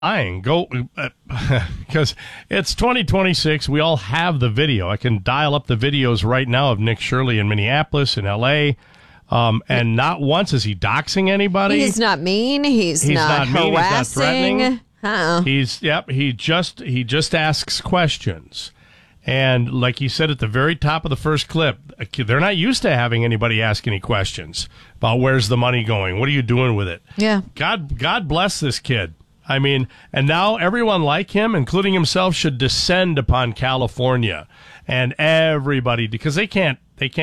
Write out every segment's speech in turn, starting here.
Go because it's 2026. We all have the video. I can dial up the videos right now of Nick Shirley in Minneapolis and L.A. And not once is he doxing anybody. He's not mean. He's not mean. harassing. He's not threatening. He just asks questions. And like he said at the very top of the first clip, they're not used to having anybody ask any questions about where's the money going, what are you doing with it. Yeah. God bless this kid. I mean, and now everyone like him, including himself, should descend upon California and everybody, because they can't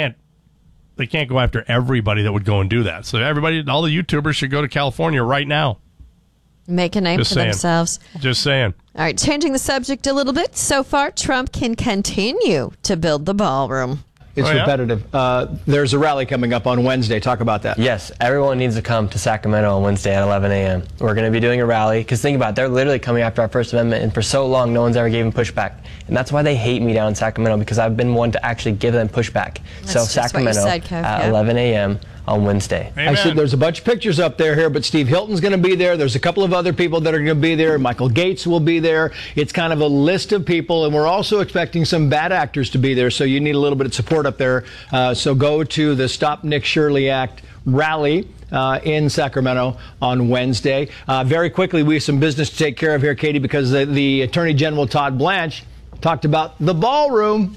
go after everybody that would go and do that. So everybody, all the YouTubers should go to California right now. Make a name for themselves. Just saying. All right, changing the subject a little bit. So far, Trump can continue to build the ballroom. It's repetitive. There's a rally coming up on Wednesday. Talk about that. Yes, everyone needs to come to Sacramento on Wednesday at 11 a.m. We're going to be doing a rally, because think about it, they're literally coming after our First Amendment, and for so long, no one's ever given pushback. And that's why they hate me down in Sacramento, because I've been one to actually give them pushback. So Sacramento at 11 a.m. on Wednesday. I see there's a bunch of pictures up there here, but Steve Hilton's going to be there. There's a couple of other people that are going to be there. Michael Gates will be there. It's kind of a list of people, and we're also expecting some bad actors to be there, so you need a little bit of support up there. So go to the Stop Nick Shirley Act rally in Sacramento on Wednesday. Very quickly, we have some business to take care of here, Katie, because the Attorney General Todd Blanche talked about the ballroom.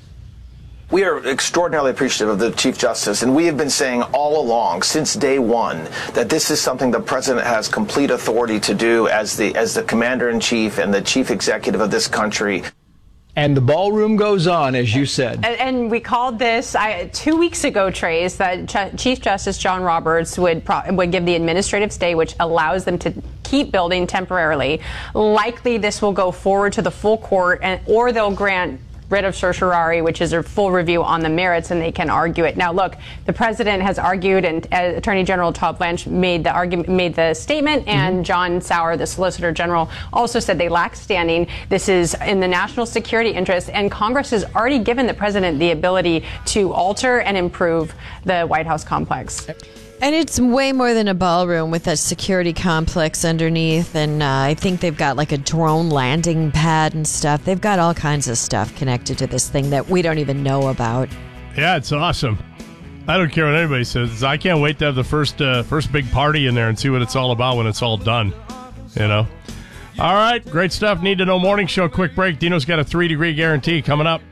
We are extraordinarily appreciative of the Chief Justice, and we have been saying all along, since day one, that this is something the President has complete authority to do as the Commander-in-Chief and the Chief Executive of this country. And the ballroom goes on, as you said. And we called this 2 weeks ago, Trace, that Chief Justice John Roberts would give the administrative stay, which allows them to keep building temporarily. Likely this will go forward to the full court, or they'll grant writ of certiorari, which is a full review on the merits, and they can argue it. Now, look, the president has argued, and Attorney General Todd Blanche made the statement, and John Sauer, the Solicitor General, also said they lack standing. This is in the national security interest, and Congress has already given the president the ability to alter and improve the White House complex. And it's way more than a ballroom with a security complex underneath. And I think they've got like a drone landing pad and stuff. They've got all kinds of stuff connected to this thing that we don't even know about. Yeah, it's awesome. I don't care what anybody says. I can't wait to have the first big party in there and see what it's all about when it's all done. You know? All right, great stuff. Need to Know Morning Show. Quick break. Dino's got a 3-degree guarantee coming up.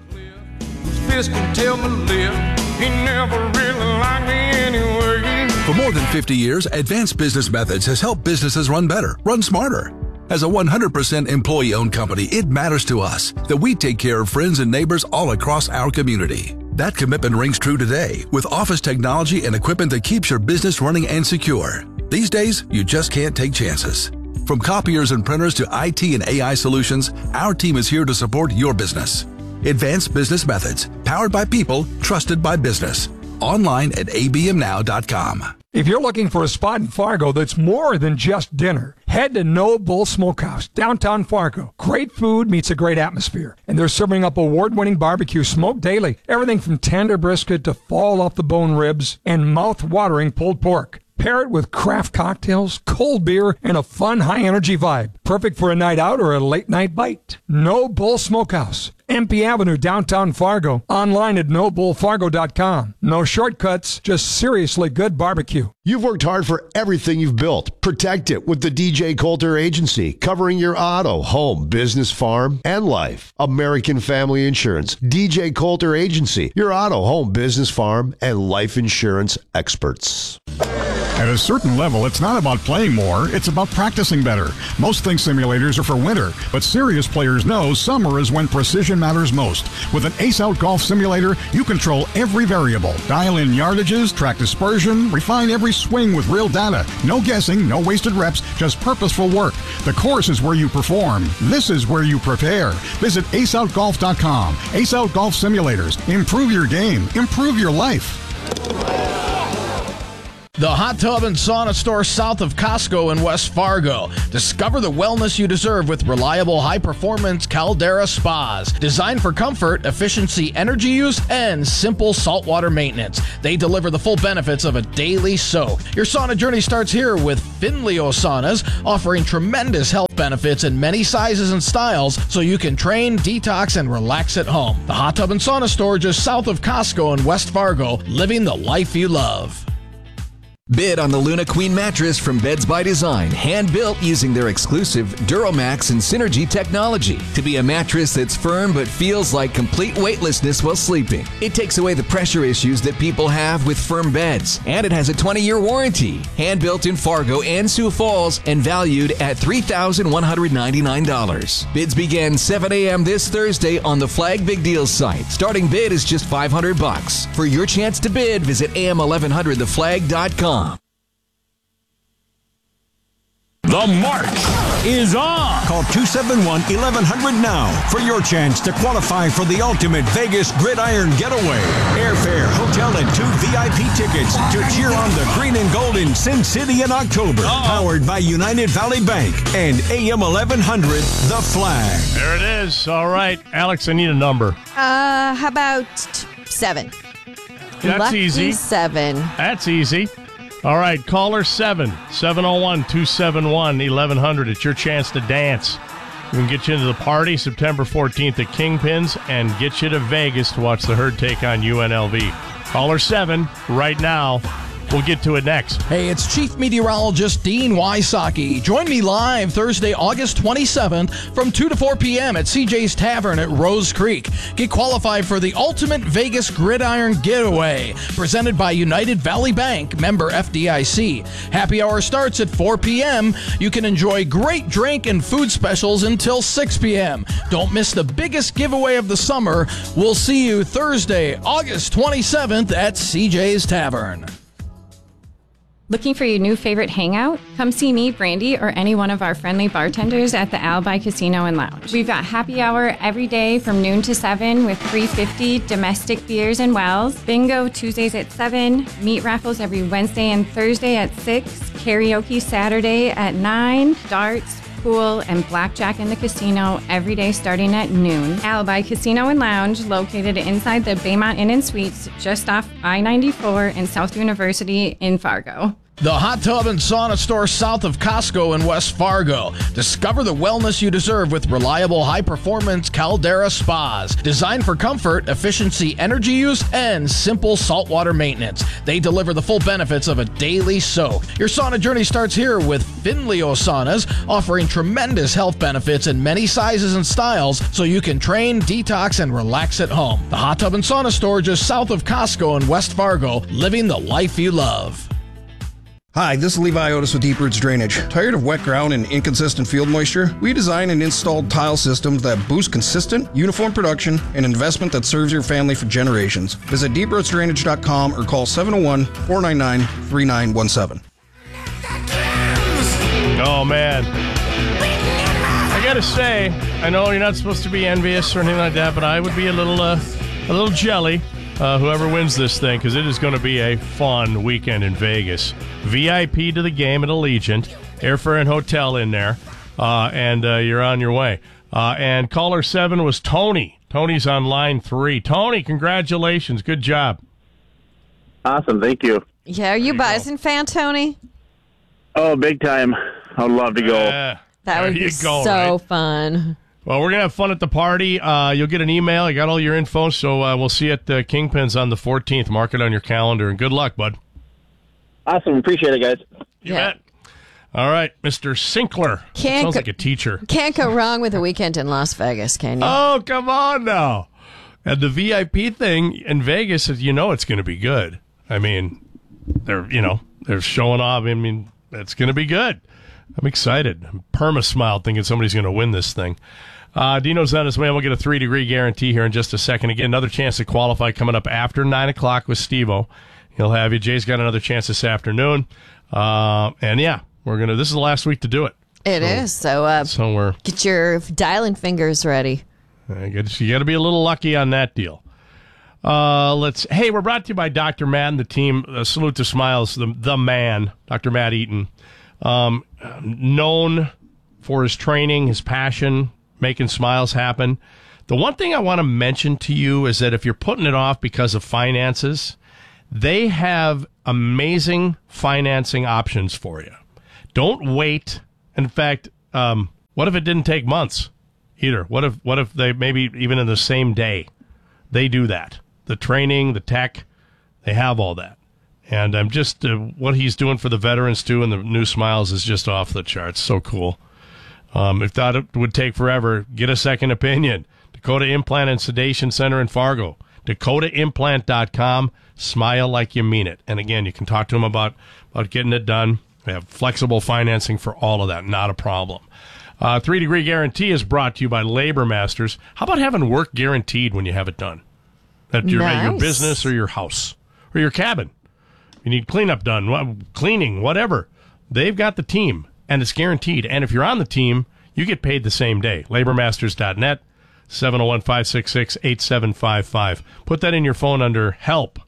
He never really liked me anyway. For more than 50 years, Advanced Business Methods has helped businesses run better, run smarter. As a 100% employee-owned company, it matters to us that we take care of friends and neighbors all across our community. That commitment rings true today with office technology and equipment that keeps your business running and secure. These days, you just can't take chances. From copiers and printers to IT and AI solutions, our team is here to support your business. Advanced Business Methods, powered by people, trusted by business. Online at abmnow.com. If you're looking for a spot in Fargo that's more than just dinner, head to No Bull Smokehouse, downtown Fargo. Great food meets a great atmosphere, and they're serving up award-winning barbecue smoked daily. Everything from tender brisket to fall-off-the-bone ribs and mouth-watering pulled pork. Pair it with craft cocktails, cold beer, and a fun, high-energy vibe. Perfect for a night out or a late-night bite. No Bull Smokehouse, MP Avenue, downtown Fargo. Online at nobullfargo.com. No shortcuts, just seriously good barbecue. You've worked hard for everything you've built. Protect it with the DJ Coulter Agency, covering your auto, home, business, farm, and life. American Family Insurance. DJ Coulter Agency, your auto, home, business, farm, and life insurance experts. At a certain level, it's not about playing more, it's about practicing better. Most think simulators are for winter, but serious players know summer is when precision matters most. With an Ace Out Golf Simulator, you control every variable. Dial in yardages, track dispersion, refine every swing with real data. No guessing, no wasted reps, just purposeful work. The course is where you perform. This is where you prepare. Visit aceoutgolf.com. Ace Out Golf Simulators. Improve your game. Improve your life. The Hot Tub and Sauna Store south of Costco in West Fargo. Discover the wellness you deserve with reliable, high-performance Caldera spas. Designed for comfort, efficiency, energy use, and simple saltwater maintenance. They deliver the full benefits of a daily soak. Your sauna journey starts here with Finleo Saunas, offering tremendous health benefits in many sizes and styles so you can train, detox, and relax at home. The Hot Tub and Sauna Store just south of Costco in West Fargo, living the life you love. Bid on the Luna Queen mattress from Beds by Design, hand-built using their exclusive Duramax and Synergy technology to be a mattress that's firm but feels like complete weightlessness while sleeping. It takes away the pressure issues that people have with firm beds, and it has a 20-year warranty. Hand-built in Fargo and Sioux Falls and valued at $3,199. Bids begin 7 a.m. this Thursday on the Flag Big Deals site. Starting bid is just $500. For your chance to bid, visit am1100theflag.com. The march is on. Call 271-1100 now for your chance to qualify for the ultimate Vegas Gridiron Getaway. Airfare, hotel, and 2 VIP tickets to cheer on the green and gold in Sin City in October. Powered by United Valley Bank and AM 1100, The Flag. There it is. All right. Alex, I need a number. How about 7? That's Lucky easy. 7. That's easy. All right, caller 701-271-1100. It's your chance to dance. We can get you into the party September 14th at Kingpins and get you to Vegas to watch the Herd take on UNLV. Caller 7 right now. We'll get to it next. Hey, it's Chief Meteorologist Dean Wysocki. Join me live Thursday, August 27th from 2 to 4 p.m. at CJ's Tavern at Rose Creek. Get qualified for the ultimate Vegas Gridiron Getaway, presented by United Valley Bank, member FDIC. Happy hour starts at 4 p.m. You can enjoy great drink and food specials until 6 p.m. Don't miss the biggest giveaway of the summer. We'll see you Thursday, August 27th at CJ's Tavern. Looking for your new favorite hangout? Come see me, Brandy, or any one of our friendly bartenders at the Alibi Casino and Lounge. We've got happy hour every day from noon to 7 with $3.50 domestic beers and wells. Bingo Tuesdays at 7. Meat raffles every Wednesday and Thursday at 6. Karaoke Saturday at 9. Darts, pool, and blackjack in the casino every day starting at noon. Alibi Casino and Lounge, located inside the Baymont Inn and Suites, just off I-94 in South University in Fargo. The Hot Tub and Sauna Store south of Costco in West Fargo. Discover the wellness you deserve with reliable, high-performance Caldera spas. Designed for comfort, efficiency, energy use, and simple saltwater maintenance. They deliver the full benefits of a daily soak. Your sauna journey starts here with Finleo Saunas, offering tremendous health benefits in many sizes and styles so you can train, detox, and relax at home. The Hot Tub and Sauna Store just south of Costco in West Fargo, living the life you love. Hi, this is Levi Otis with Deep Roots Drainage. Tired of wet ground and inconsistent field moisture? We design and install tile systems that boost consistent, uniform production and investment that serves your family for generations. Visit deeprootsdrainage.com or call 701-499-3917. Oh, man. I got to say, I know you're not supposed to be envious or anything like that, but I would be a little jelly. Whoever wins this thing, because it is going to be a fun weekend in Vegas. VIP to the game at Allegiant, airfare and hotel in there, and you're on your way. And caller 7 was Tony. Tony's on line 3. Tony, congratulations. Good job. Awesome. Thank you. Yeah, are you Bison fan, Tony? Oh, big time. I'd love to go. That would be so fun. Well, we're going to have fun at the party. You'll get an email. I got all your info, so we'll see you at Kingpins on the 14th. Mark it on your calendar, and good luck, bud. Awesome. Appreciate it, guys. You bet. All right, Mr. Sinkler. Sounds like a teacher. Can't go wrong with a weekend in Las Vegas, can you? Oh, come on now. And the VIP thing in Vegas, you know it's going to be good. I mean, they're showing off. I mean, it's going to be good. I'm excited. I'm perma-smiled thinking somebody's going to win this thing. Dino's on his way. We'll get a 3-degree guarantee here in just a second. Again, another chance to qualify coming up after 9 o'clock with Steve-O. He'll have you. Jay's got another chance this afternoon. And yeah, this is the last week to do it. It is. So we're get your dialing fingers ready. You got to be a little lucky on that deal. Hey, we're brought to you by Dr. Matt and the team. Salute to Smiles, the man, Dr. Matt Eaton. Known for his training, his passion, making smiles happen. The one thing I want to mention to you is that if you're putting it off because of finances, they have amazing financing options for you. Don't wait. In fact, what if it didn't take months either? What if they maybe even in the same day they do that? The training, the tech, they have all that. And I'm just what he's doing for the veterans too, and the new Smiles is just off the charts. So cool. If thought it would take forever, get a second opinion. Dakota Implant and Sedation Center in Fargo. DakotaImplant.com. Smile like you mean it. And again, you can talk to them about getting it done. They have flexible financing for all of that. Not a problem. 3 Degree Guarantee is brought to you by Labor Masters. How about having work guaranteed when you have it done? At your business or your house or your cabin. You need cleanup done, cleaning, whatever. They've got the team, and it's guaranteed. And if you're on the team, you get paid the same day. LaborMasters.net, 701-566-8755. Put that in your phone under help.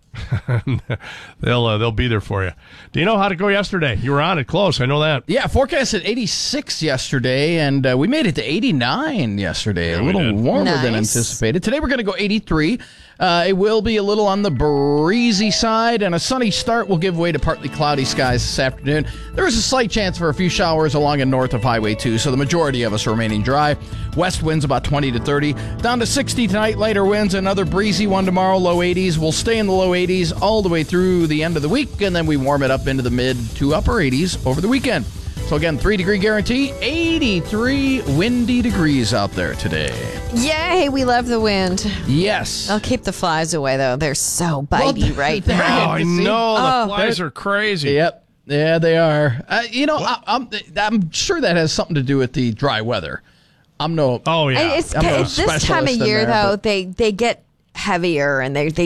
They'll be there for you. Do you know how to go yesterday? You were on it close. I know that. Yeah, forecast at 86 yesterday, and we made it to 89 yesterday. Yeah, a little warmer than anticipated. Today we're going to go 83. It will be a little on the breezy side, and a sunny start will give way to partly cloudy skies this afternoon. There is a slight chance for a few showers along and north of Highway 2, so the majority of us are remaining dry. West winds about 20 to 30. Down to 60 tonight, lighter winds, another breezy one tomorrow, low 80s. We'll stay in the low 80s all the way through the end of the week, and then we warm it up into the mid to upper 80s over the weekend. So again, 3 degree guarantee, 83 windy degrees out there today. Yay, we love the wind. Yes. I'll keep the flies away, though. They're so bitey right now. Oh, I know. The flies are crazy. Yep. Yeah, they are. I'm sure that has something to do with the dry weather. I'm no It's this time of year, though, they get heavier and they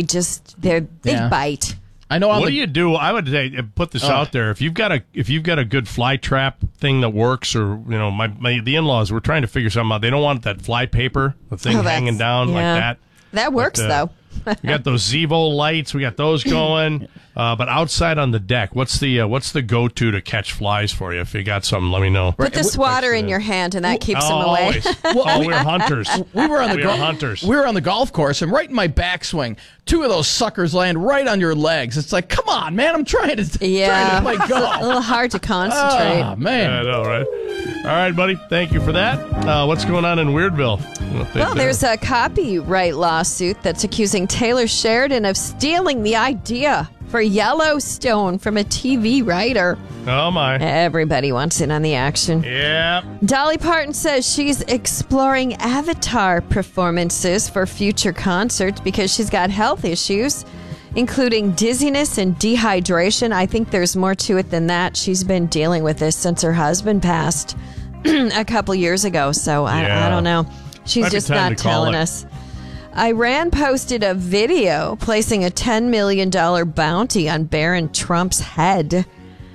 bite. I know. What do you do? I would say put this out there. If you've got a good fly trap thing that works, or the in-laws were trying to figure something out. They don't want that fly paper, the thing hanging down like that. That works though. We got those Zevo lights. We got those going. But outside on the deck, what's the go-to to catch flies for you? If you got something, let me know. Put the swatter in your hand, and that keeps them away. We're hunters. We were on the golf course, and right in my backswing, 2 of those suckers land right on your legs. It's like, come on, man! I'm trying to play golf. A little hard to concentrate. Oh, man. I know, right? All right, buddy. Thank you for that. What's going on in Weirdville? Well, there's a copyright lawsuit that's accusing Taylor Sheridan of stealing the idea for Yellowstone from a TV writer. Oh, my. Everybody wants in on the action. Yeah. Dolly Parton says she's exploring Avatar performances for future concerts because she's got health issues, including dizziness and dehydration. I think there's more to it than that. She's been dealing with this since her husband passed a couple years ago, so I don't know. She's just not telling us. Iran posted a video placing a $10 million bounty on Barron Trump's head.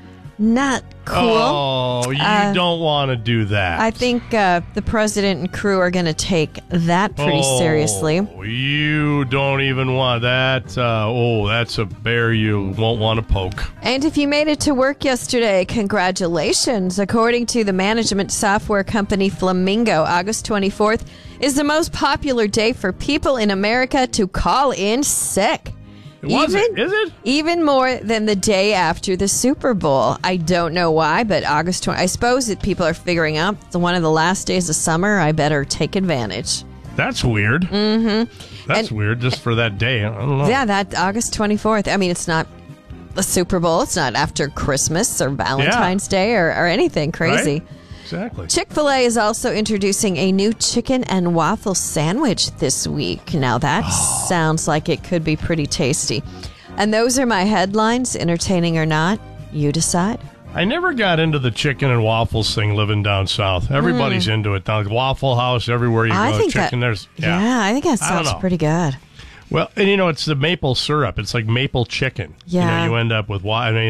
Not cool. Oh, you don't want to do that. I think the president and crew are going to take that pretty seriously. You don't even want that. That's a bear you won't want to poke. And if you made it to work yesterday, congratulations. According to the management software company Flamingo, August 24th is the most popular day for people in America to call in sick. Is it? Even more than the day after the Super Bowl. I don't know why, but August 20th, I suppose that people are figuring out it's one of the last days of summer. I better take advantage. That's weird. Mm-hmm. That's weird just for that day. I don't know. Yeah, that August 24th. I mean, it's not the Super Bowl. It's not after Christmas or Valentine's Day or anything crazy. Right? Exactly. Chick-fil-A is also introducing a new chicken and waffle sandwich this week. Now, that sounds like it could be pretty tasty. And those are my headlines, entertaining or not. You decide. I never got into the chicken and waffles thing living down south. Everybody's into it. Down Waffle House, everywhere you go. Chicken, I think that sounds pretty good. Well, and it's the maple syrup. It's like maple chicken. Yeah. You end up with,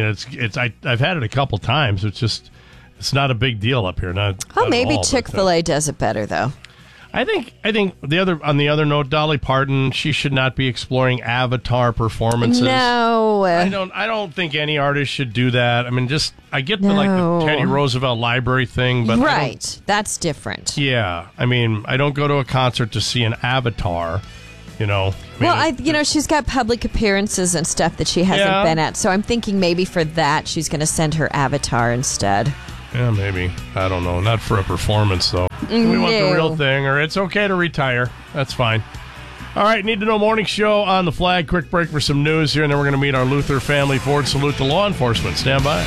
I've had it a couple times. It's not a big deal up here. Maybe Chick-fil-A does it better, though. I think on the other note, Dolly Parton, she should not be exploring avatar performances. No, I don't think any artist should do that. I mean, I get the Teddy Roosevelt Library thing, but right, that's different. Yeah, I mean, I don't go to a concert to see an avatar. She's got public appearances and stuff that she hasn't been at, so I'm thinking maybe for that she's going to send her avatar instead. Yeah, maybe. I don't know. Not for a performance, though. We want the real thing, or it's okay to retire. That's fine. All right, Need to Know Morning Show on the Flag. Quick break for some news here, and then we're going to meet our Luther family. Ford salute to law enforcement. Stand by.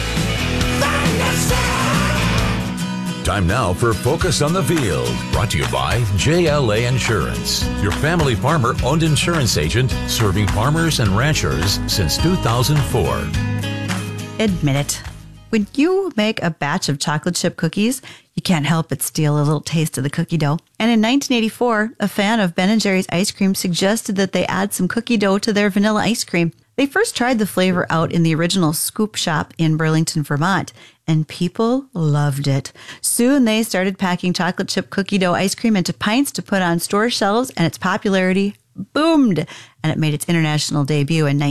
Time now for Focus on the Field, brought to you by JLA Insurance, your family farmer-owned insurance agent serving farmers and ranchers since 2004. Admit it. When you make a batch of chocolate chip cookies, you can't help but steal a little taste of the cookie dough. And in 1984, a fan of Ben & Jerry's ice cream suggested that they add some cookie dough to their vanilla ice cream. They first tried the flavor out in the original Scoop Shop in Burlington, Vermont, and people loved it. Soon they started packing chocolate chip cookie dough ice cream into pints to put on store shelves, and its popularity boomed, and it made its international debut in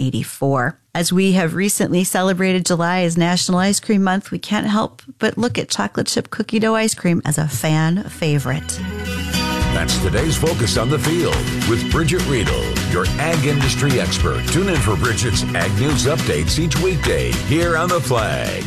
1984. As we have recently celebrated July as National Ice Cream Month, we can't help but look at chocolate chip cookie dough ice cream as a fan favorite. That's today's Focus on the Field with Bridget Riedel, your ag industry expert. Tune in for Bridget's Ag News updates each weekday here on the Flag.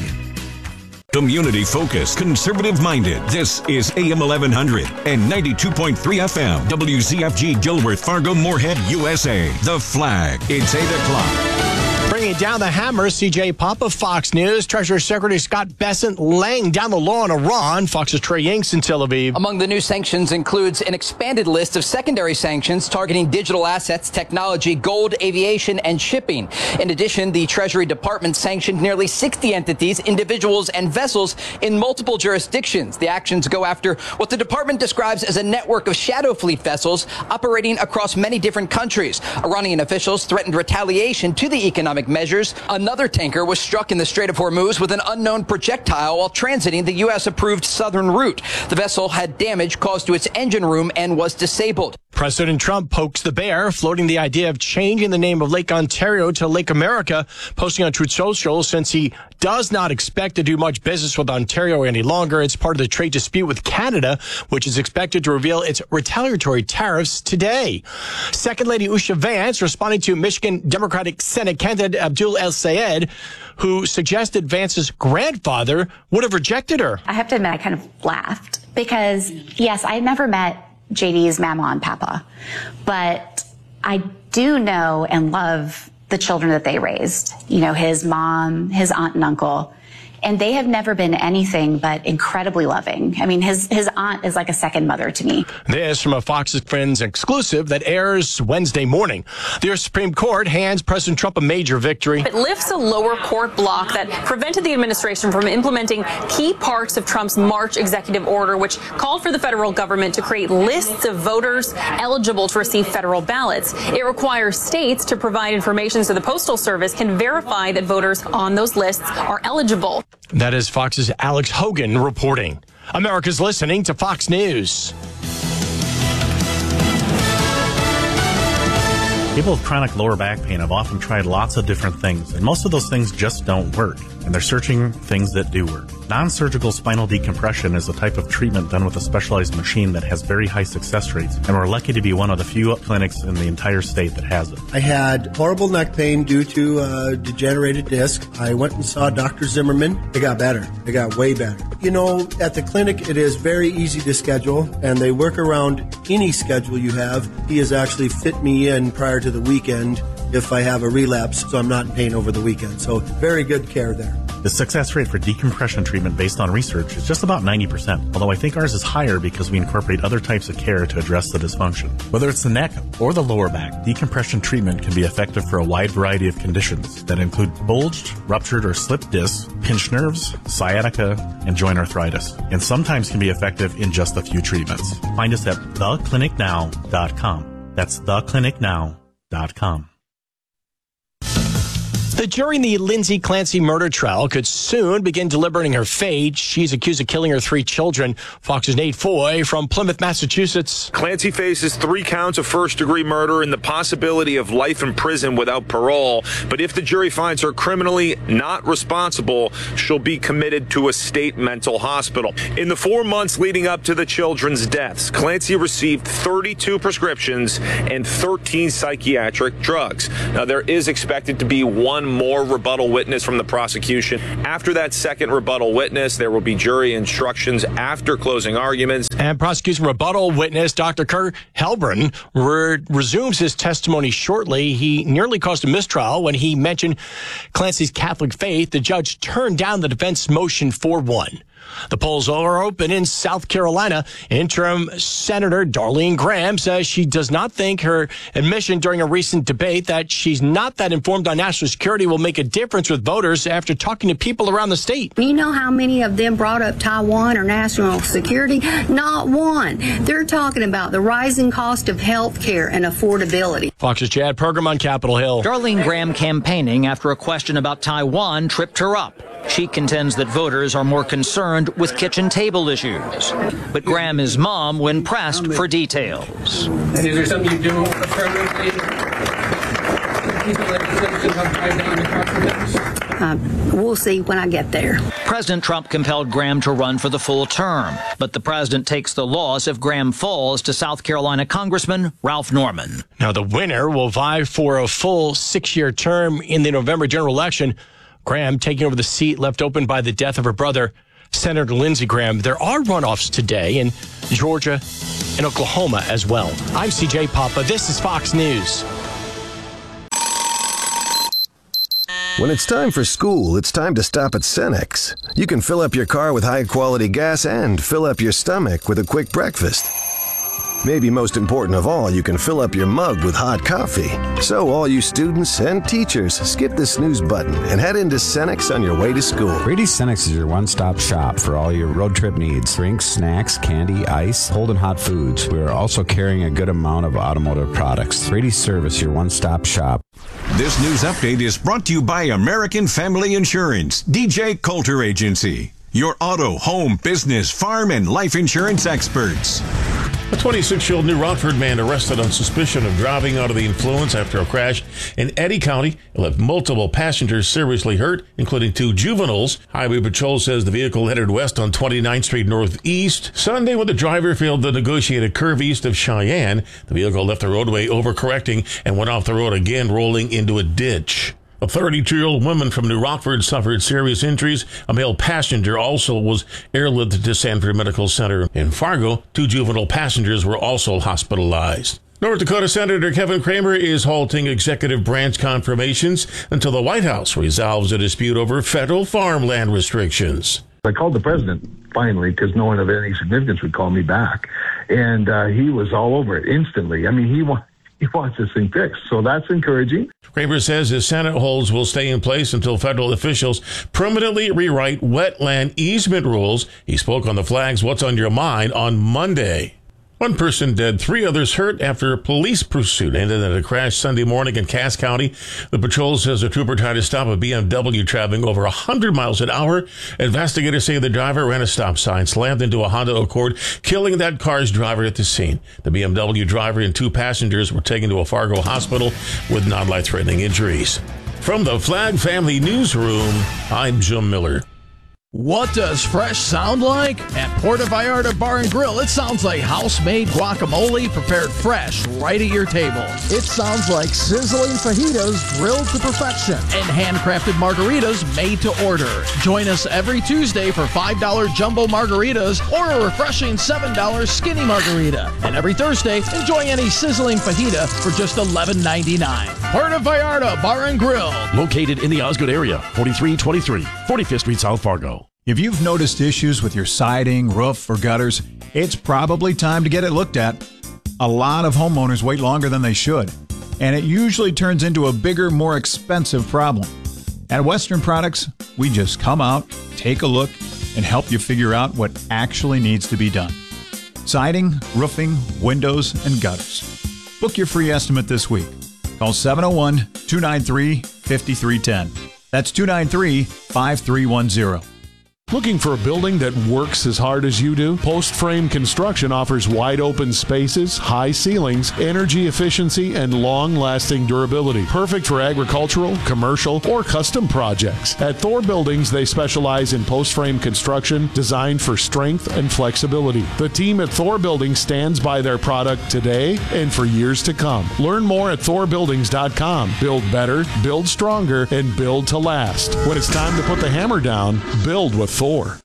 Community focused, conservative minded. This is AM 1100 and 92.3 FM. WZFG Gilworth, Fargo, Moorhead, USA. The Flag. It's 8 o'clock. Bringing down the hammer, C.J. Pop of Fox News. Treasury Secretary Scott Bessent laying down the law on Iran. Fox's Trey Yanks in Tel Aviv. Among the new sanctions includes an expanded list of secondary sanctions targeting digital assets, technology, gold, aviation, and shipping. In addition, the Treasury Department sanctioned nearly 60 entities, individuals, and vessels in multiple jurisdictions. The actions go after what the department describes as a network of shadow fleet vessels operating across many different countries. Iranian officials threatened retaliation to the economic measures. Another tanker was struck in the Strait of Hormuz with an unknown projectile while transiting the U.S.-approved southern route. The vessel had damage caused to its engine room and was disabled. President Trump pokes the bear, floating the idea of changing the name of Lake Ontario to Lake America, posting on Truth Social since he does not expect to do much business with Ontario any longer. It's part of the trade dispute with Canada, which is expected to reveal its retaliatory tariffs today. Second Lady Usha Vance responding to Michigan Democratic Senate candidate Abdul El-Sayed, who suggested Vance's grandfather would have rejected her. I have to admit, I kind of laughed because, yes, I had never met JD's mama and papa, but I do know and love the children that they raised. You know, his mom, his aunt and uncle. And they have never been anything but incredibly loving. I mean, his aunt is like a second mother to me. This from a Fox Friends exclusive that airs Wednesday morning. The U.S. Supreme Court hands President Trump a major victory. It lifts a lower court block that prevented the administration from implementing key parts of Trump's March executive order, which called for the federal government to create lists of voters eligible to receive federal ballots. It requires states to provide information so the Postal Service can verify that voters on those lists are eligible. That is Fox's Alex Hogan reporting. America's listening to Fox News. People with chronic lower back pain have often tried lots of different things, and most of those things just don't work, and they're searching things that do work. Non-surgical spinal decompression is a type of treatment done with a specialized machine that has very high success rates, and we're lucky to be one of the few clinics in the entire state that has it. I had horrible neck pain due to a degenerated disc. I went and saw Dr. Zimmerman. It got better. It got way better. You know, at the clinic, it is very easy to schedule, and they work around any schedule you have. He has actually fit me in prior to the weekend if I have a relapse, so I'm not in pain over the weekend. So very good care there. The success rate for decompression treatment based on research is just about 90%, although I think ours is higher because we incorporate other types of care to address the dysfunction. Whether it's the neck or the lower back, decompression treatment can be effective for a wide variety of conditions that include bulged, ruptured, or slipped discs, pinched nerves, sciatica, and joint arthritis, and sometimes can be effective in just a few treatments. Find us at theclinicnow.com. That's theclinicnow.com. The jury in the Lindsay Clancy murder trial could soon begin deliberating her fate. She's accused of killing her 3 children. Fox's Nate Foy from Plymouth, Massachusetts. Clancy faces 3 counts of first-degree murder and the possibility of life in prison without parole. But if the jury finds her criminally not responsible, she'll be committed to a state mental hospital. In the 4 months leading up to the children's deaths, Clancy received 32 prescriptions and 13 psychiatric drugs. Now, there is expected to be one more rebuttal witness from the prosecution. After that second rebuttal witness, there will be jury instructions after closing arguments. And prosecution rebuttal witness Dr. Kurt Helbron resumes his testimony shortly. He nearly caused a mistrial when he mentioned Clancy's Catholic faith. The judge turned down the defense motion 4-1. The polls are open in South Carolina. Interim Senator Darlene Graham says she does not think her admission during a recent debate that she's not that informed on national security will make a difference with voters after talking to people around the state. You know how many of them brought up Taiwan or national security? Not one. They're talking about the rising cost of health care and affordability. Fox's Chad Pergram on Capitol Hill. Darlene Graham campaigning after a question about Taiwan tripped her up. She contends that voters are more concerned with kitchen table issues. But Graham is mom when pressed for details. And is there something you do affirmatively? We'll see when I get there. President Trump compelled Graham to run for the full term, but the president takes the loss if Graham falls to South Carolina Congressman Ralph Norman. Now the winner will vie for a full 6-year term in the November general election. Graham taking over the seat left open by the death of her brother, Senator Lindsey Graham. There are runoffs today in Georgia and Oklahoma as well. I'm CJ Papa. This is Fox News. When it's time for school, it's time to stop at Cenex. You can fill up your car with high-quality gas and fill up your stomach with a quick breakfast. Maybe most important of all, you can fill up your mug with hot coffee. So all you students and teachers, skip the snooze button and head into Cenex on your way to school. Brady's Cenex is your one-stop shop for all your road trip needs. Drinks, snacks, candy, ice, cold and hot foods. We are also carrying a good amount of automotive products. Brady's Service, your one-stop shop. This news update is brought to you by American Family Insurance, DJ Coulter Agency. Your auto, home, business, farm, and life insurance experts. A 26-year-old New Rockford man arrested on suspicion of driving under the influence after a crash in Eddy County. It left multiple passengers seriously hurt, including 2 juveniles. Highway Patrol says the vehicle headed west on 29th Street Northeast Sunday when the driver failed the negotiated curve east of Cheyenne. The vehicle left the roadway overcorrecting and went off the road again, rolling into a ditch. A 32-year-old woman from New Rockford suffered serious injuries. A male passenger also was airlifted to Sanford Medical Center. In Fargo, 2 juvenile passengers were also hospitalized. North Dakota Senator Kevin Cramer is halting executive branch confirmations until the White House resolves a dispute over federal farmland restrictions. I called the president finally because no one of any significance would call me back. And he was all over it instantly. I mean, he wants this thing fixed, so that's encouraging. Cramer says his Senate holds will stay in place until federal officials permanently rewrite wetland easement rules. He spoke on the Flag's What's on Your Mind on Monday. 1 person dead, 3 others hurt after a police pursuit ended in a crash Sunday morning in Cass County. The patrol says a trooper tried to stop a BMW traveling over 100 miles an hour. Investigators say the driver ran a stop sign, slammed into a Honda Accord, killing that car's driver at the scene. The BMW driver and 2 passengers were taken to a Fargo hospital with non-life-threatening injuries. From the Flag Family Newsroom, I'm Jim Miller. What does fresh sound like? At Puerto Vallarta Bar and Grill, it sounds like house-made guacamole prepared fresh right at your table. It sounds like sizzling fajitas grilled to perfection and handcrafted margaritas made to order. Join us every Tuesday for $5 jumbo margaritas or a refreshing $7 skinny margarita. And every Thursday, enjoy any sizzling fajita for just $11.99. Puerto Vallarta Bar and Grill. Located in the Osgood area, 4323 45th Street, South Fargo. If you've noticed issues with your siding, roof, or gutters, it's probably time to get it looked at. A lot of homeowners wait longer than they should, and it usually turns into a bigger, more expensive problem. At Western Products, we just come out, take a look, and help you figure out what actually needs to be done. Siding, roofing, windows, and gutters. Book your free estimate this week. Call 701-293-5310. That's 293-5310. Looking for a building that works as hard as you do? Post Frame Construction offers wide open spaces, high ceilings, energy efficiency, and long-lasting durability. Perfect for agricultural, commercial, or custom projects. At Thor Buildings, they specialize in post frame construction designed for strength and flexibility. The team at Thor Buildings stands by their product today and for years to come. Learn more at thorbuildings.com. Build better, build stronger, and build to last. When it's time to put the hammer down, build with Thor.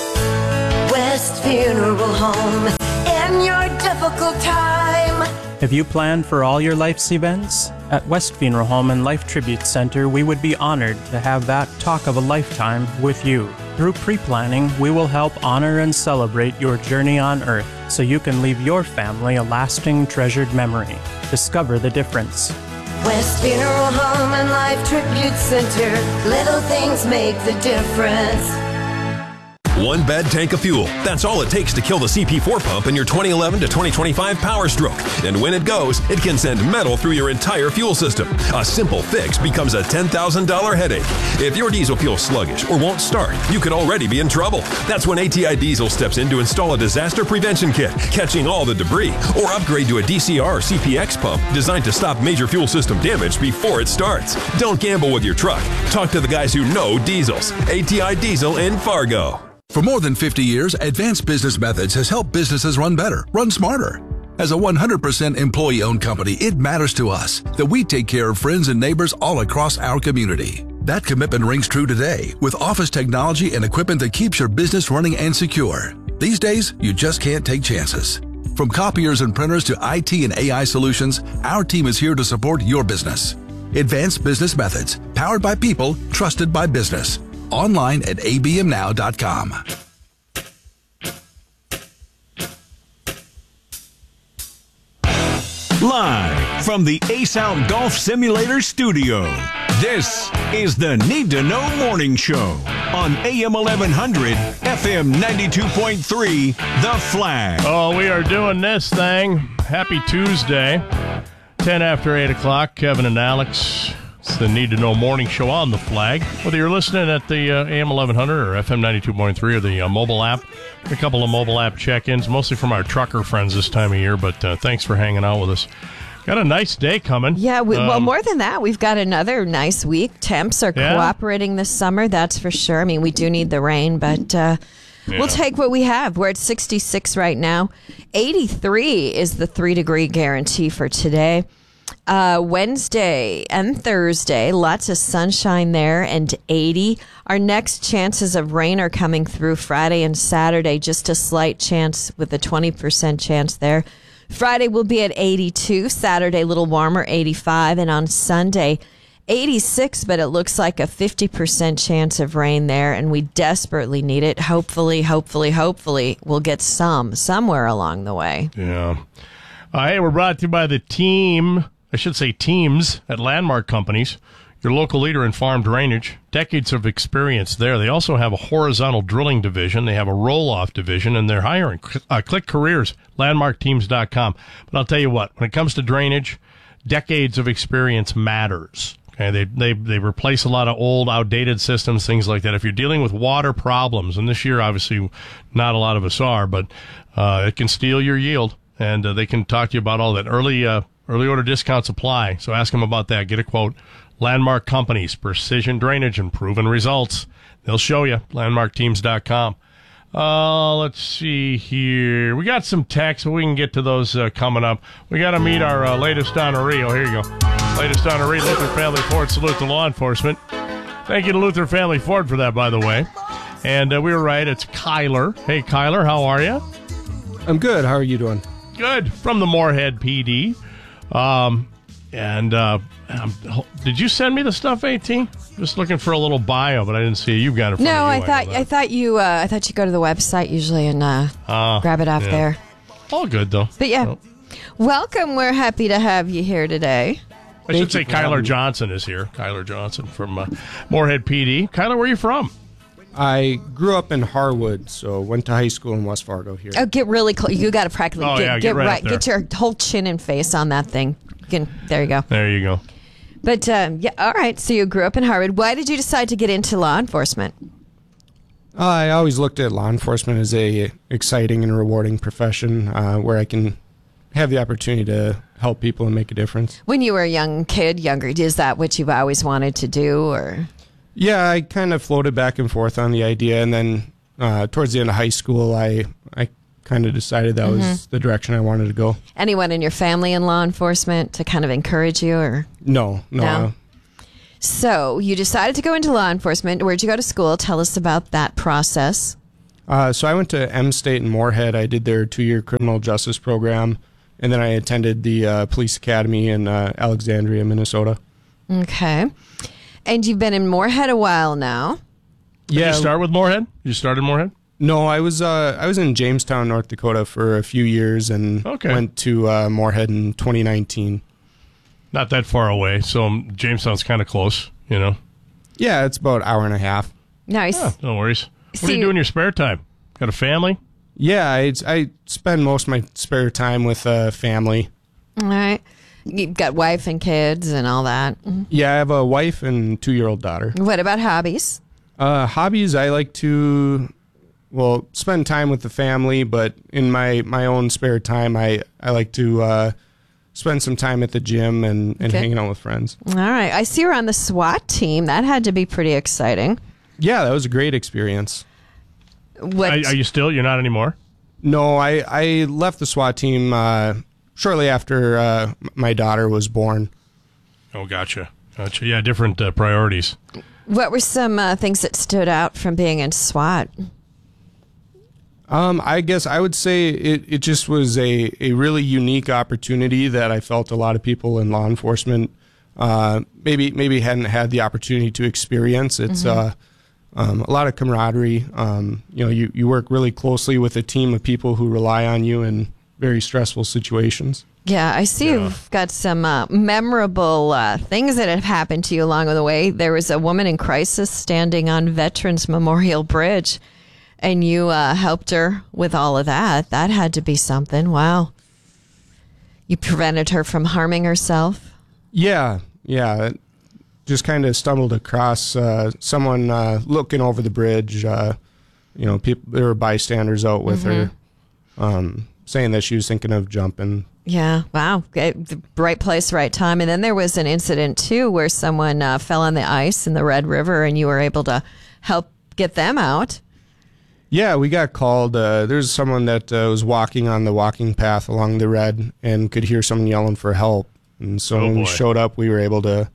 West Funeral Home in your difficult time. Have you planned for all your life's events? At West Funeral Home and Life Tribute Center, we would be honored to have that talk of a lifetime with you. Through pre-planning, we will help honor and celebrate your journey on Earth so you can leave your family a lasting, treasured memory. Discover the difference. West Funeral Home and Life Tribute Center. Little things make the difference. One bad tank of fuel. That's all it takes to kill the CP4 pump in your 2011 to 2025 Power Stroke. And when it goes, it can send metal through your entire fuel system. A simple fix becomes a $10,000 headache. If your diesel feels sluggish or won't start, you could already be in trouble. That's when ATI Diesel steps in to install a disaster prevention kit, catching all the debris, or upgrade to a DCR or CPX pump designed to stop major fuel system damage before it starts. Don't gamble with your truck. Talk to the guys who know diesels. ATI Diesel in Fargo. For more than 50 years, Advanced Business Methods has helped businesses run better, run smarter. As a 100% employee-owned company, it matters to us that we take care of friends and neighbors all across our community. That commitment rings true today with office technology and equipment that keeps your business running and secure. These days, you just can't take chances. From copiers and printers to IT and AI solutions, our team is here to support your business. Advanced Business Methods, powered by people, trusted by business. Online at abmnow.com. Live from the Ace Out Golf Simulator studio, this is the Need to Know Morning Show on AM 1100, FM 92.3, The Flag. Oh, we are doing this thing. Happy Tuesday, 10 after 8 o'clock. Kevin and Alex. It's the Need to Know Morning Show on The Flag. Whether you're listening at the AM 1100 or FM 92.3 or the mobile app, a couple of mobile app check-ins, mostly from our trucker friends this time of year, but thanks for hanging out with us. Got a nice day coming. Yeah, well, more than that, we've got another nice week. Temps are cooperating this summer, that's for sure. I mean, we do need the rain, but we'll take what we have. We're at 66 right now. 83 is the 3-degree guarantee for today. Wednesday and Thursday, lots of sunshine there, and 80. Our next chances of rain are coming through Friday and Saturday, just a slight chance with a 20% chance there. Friday will be at 82, Saturday a little warmer, 85, and on Sunday, 86, but it looks like a 50% chance of rain there, and we desperately need it. Hopefully, we'll get somewhere along the way. Yeah. Hey, we're brought to you by the teams at Landmark Companies, your local leader in farm drainage. Decades of experience there. They also have a horizontal drilling division. They have a roll-off division, and they're hiring. Click careers, landmarkteams.com. But I'll tell you what, when it comes to drainage, decades of experience matters. Okay, they replace a lot of old, outdated systems, things like that. If you're dealing with water problems, and this year obviously not a lot of us are, but it can steal your yield, and they can talk to you about all that. Early order discounts apply, so ask them about that. Get a quote. Landmark Companies, precision drainage and proven results. They'll show you. LandmarkTeams.com. Let's see here. We got some texts, but we can get to those coming up. We got to meet our latest honoree. Oh, here you go. Latest honoree, Luther Family Ford. Salute to law enforcement. Thank you to Luther Family Ford for that, by the way. And we were right. It's Kyler. Hey, Kyler, how are you? I'm good. How are you doing? Good. From the Moorhead PD. Did you send me the stuff, AT? Just looking for a little bio, but I didn't see it. You've got it. No, I thought you go to the website usually and grab it off there. All good though. But yeah, welcome. We're happy to have you here today. I should say Kyler Johnson is here. Kyler Johnson from Moorhead PD. Kyler, where are you from? I grew up in Harwood, so went to high school in West Fargo here. Oh, get really close. You got to practically get right get your whole chin and face on that thing. There you go. There you go. But, yeah, all right. So you grew up in Harvard. Why did you decide to get into law enforcement? I always looked at law enforcement as a exciting and rewarding profession where I can have the opportunity to help people and make a difference. When you were a young kid, is that what you've always wanted to do? Or Yeah, I kind of floated back and forth on the idea, and then towards the end of high school, I kind of decided that was the direction I wanted to go. Anyone in your family in law enforcement to kind of encourage you? Or No. So you decided to go into law enforcement. Where'd you go to school? Tell us about that process. So I went to M State in Moorhead. I did their 2-year criminal justice program, and then I attended the police academy in Alexandria, Minnesota. Okay. And you've been in Moorhead a while now. Did you start with Moorhead? You started Moorhead? No, I was in Jamestown, North Dakota for a few years, and went to Moorhead in 2019. Not that far away, so Jamestown's kind of close, you know. Yeah, it's about an hour and a half. Nice. Oh, no worries. What do you do in your spare time? Got a family? Yeah, I spend most of my spare time with family. All right. You've got wife and kids and all that. Yeah, I have a wife and 2-year-old daughter. What about hobbies? Hobbies, I like to, spend time with the family, but in my own spare time, I like to spend some time at the gym and hanging out with friends. All right. I see you're on the SWAT team. That had to be pretty exciting. Yeah, that was a great experience. Are you still? You're not anymore? No, I left the SWAT team shortly after my daughter was born. Oh, gotcha. Yeah, different priorities. What were some things that stood out from being in SWAT? I guess I would say it just was a really unique opportunity that I felt a lot of people in law enforcement maybe hadn't had the opportunity to experience. It's a lot of camaraderie. You work really closely with a team of people who rely on you in very stressful situations. Yeah, I see you've got some memorable things that have happened to you along the way. There was a woman in crisis standing on Veterans Memorial Bridge, and you helped her with all of that. That had to be something. Wow. You prevented her from harming herself? Yeah. Just kind of stumbled across someone looking over the bridge. People, there were bystanders out with her saying that she was thinking of jumping. Yeah, wow. The right place, right time. And then there was an incident, too, where someone fell on the ice in the Red River, and you were able to help get them out. Yeah, we got called. There's someone that was walking on the walking path along the Red and could hear someone yelling for help. And so when we showed up, we were able to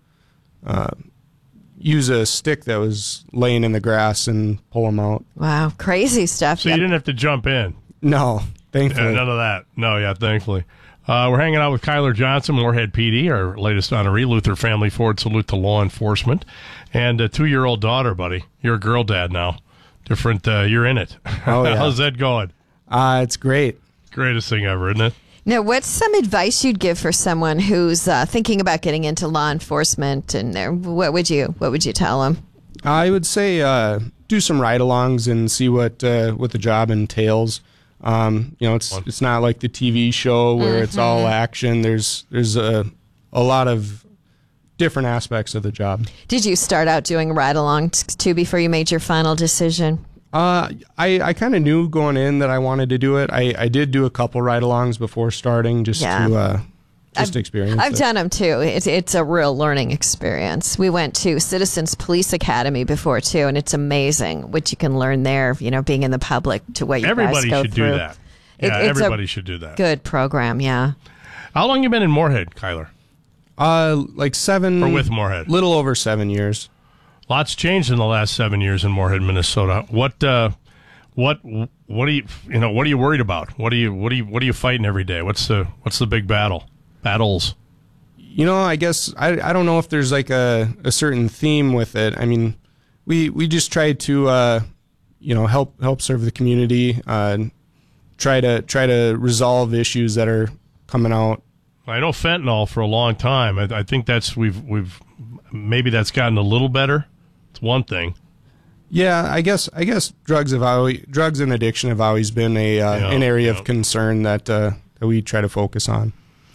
use a stick that was laying in the grass and pull them out. Wow, crazy stuff. So you didn't have to jump in? No, thankfully. Yeah, none of that. No, yeah, thankfully. We're hanging out with Kyler Johnson, Moorhead PD, our latest honoree, Luther Family Ford Salute to Law Enforcement, and a 2-year-old daughter, buddy. You're a girl dad now. Different, you're in it. Oh, yeah. How's that going? It's great. Greatest thing ever, isn't it? Now, what's some advice you'd give for someone who's thinking about getting into law enforcement? And what would you tell them? I would say do some ride-alongs and see what the job entails. It's not like the TV show where it's all action. There's a lot of different aspects of the job. Did you start out doing ride-alongs too before you made your final decision? I kind of knew going in that I wanted to do it. I did do a couple ride-alongs before starting just to experience I've it. done them too. It's a real learning experience. We went to Citizens Police Academy before too, and it's amazing what you can learn there, being in the public to what you everybody guys go should through. do that. Yeah, everybody should do that. Good program, yeah. How long you been in Moorhead, Kyler? Like 7 or with Moorhead? Little over 7 years. Lots changed in the last 7 years in Moorhead, Minnesota. What are you worried about? What are you fighting every day? What's the big battles? I guess I don't know if there's like a certain theme with it. I mean, we just try to help serve the community, try to resolve issues that are coming out. I know fentanyl for a long time. I think that's we've maybe that's gotten a little better. It's one thing. Yeah, I guess drugs and addiction have always been an area of concern that we try to focus on.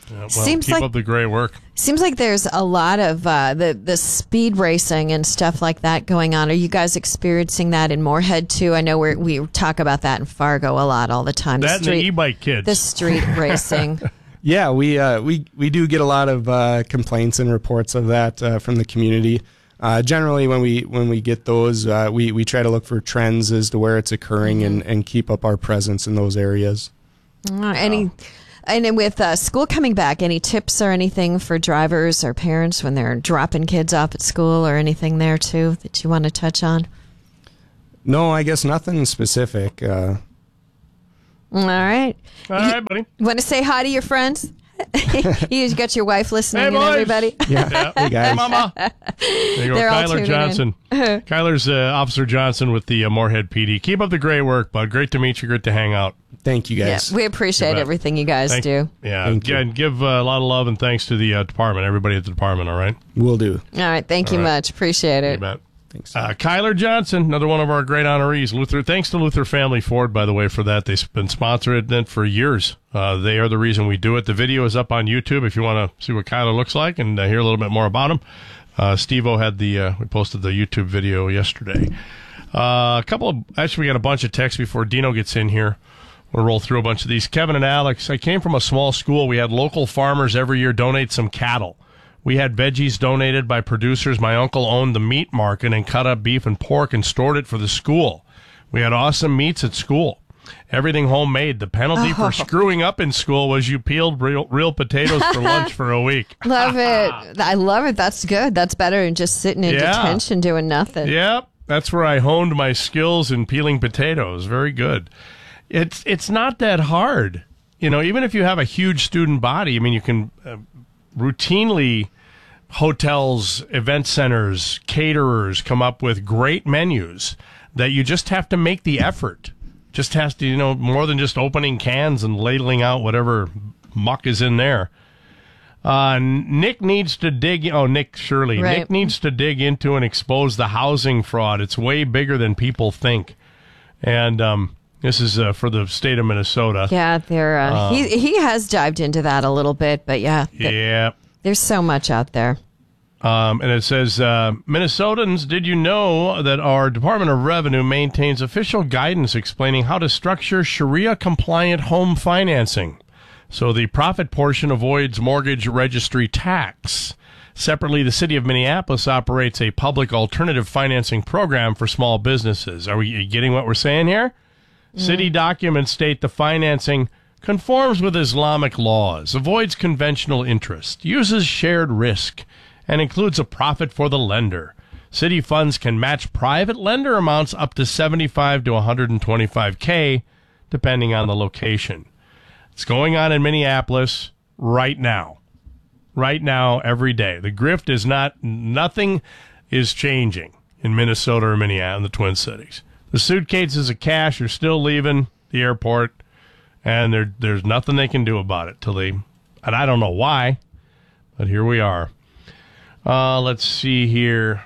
Well, Seems keep like- up the great work. Seems like there's a lot of the speed racing and stuff like that going on. Are you guys experiencing that in Moorhead too? I know we talk about that in Fargo a lot all the time. That and the e-bike kids. The street racing. Yeah, we do get a lot of complaints and reports of that from the community. Generally, when we get those, we try to look for trends as to where it's occurring and keep up our presence in those areas. And then with school coming back, any tips or anything for drivers or parents when they're dropping kids off at school or anything there too that you want to touch on? No, I guess nothing specific. All right. All right, buddy. Want to say hi to your friends? You got your wife listening Hey, and boys. everybody. Yeah. Hey, guys. Hey, Mama. There you go, They're all Kyler tuning Johnson. Kyler's Officer Johnson with the Moorhead PD. Keep up the great work, bud. Great to meet you. Great to hang out. Thank you, Yeah, guys. we appreciate You bet. everything you guys do. Yeah, Thank you. and give a lot of love and thanks to the department, everybody at the department, all right? Will do. All right. Thank you All right. much. Appreciate You it. bet. Kyler Johnson, another one of our great honorees. Luther, thanks to Luther Family Ford, by the way, for that. They've been sponsoring it for years. They are the reason we do it. The video is up on YouTube if you want to see what Kyler looks like and hear a little bit more about him. Steve-O had we posted the YouTube video yesterday. We got a bunch of texts before Dino gets in here. We'll roll through a bunch of these. Kevin and Alex, I came from a small school. We had local farmers every year donate some cattle. We had veggies donated by producers. My uncle owned the meat market and cut up beef and pork and stored it for the school. We had awesome meats at school. Everything homemade. The penalty for screwing up in school was you peeled real potatoes for lunch for a week. Love it. I love it. That's good. That's better than just sitting in Yeah. detention doing nothing. Yep. That's where I honed my skills in peeling potatoes. Very good. It's not that hard. You know, even if you have a huge student body, I mean, you can routinely, hotels, event centers, caterers come up with great menus that you just have to make the effort. Just has to, more than just opening cans and ladling out whatever muck is in there. Nick needs to dig. Oh, Nick Shirley. Right. Nick needs to dig into and expose the housing fraud. It's way bigger than people think. And this is for the state of Minnesota. Yeah, he has dived into that a little bit, but Yeah. there's so much out there. And it says, Minnesotans, did you know that our Department of Revenue maintains official guidance explaining how to structure Sharia-compliant home financing so the profit portion avoids mortgage registry tax? Separately, the city of Minneapolis operates a public alternative financing program for small businesses. Are we getting what we're saying here? City documents state the financing conforms with Islamic laws, avoids conventional interest, uses shared risk, and includes a profit for the lender. City funds can match private lender amounts up to $75 to $125K, depending on the location. It's going on in Minneapolis right now. Right now, every day. The grift is nothing is changing in Minnesota or Minneapolis, in the Twin Cities. The suitcases of cash are still leaving the airport, and there's nothing they can do about it and I don't know why, but here we are. Let's see here.